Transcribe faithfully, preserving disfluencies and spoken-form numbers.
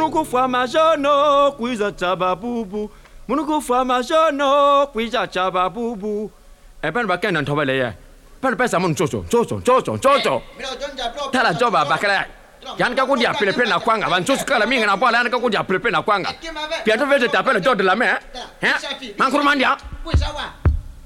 Munuku fama jono kuiza chaba bubu. Munuku fama jono kuiza chaba bubu. Eh pen ba ken nan thobale ye. Pen pe sa mun chocho chocho chocho chocho. Tala joba bakala. Yan ka ko dia pepe na kwanga ban chocho kala minga na bola yan ka ko dia pepe na kwanga. Piato vete tape le jod de la main. Hein? Man ko mandia.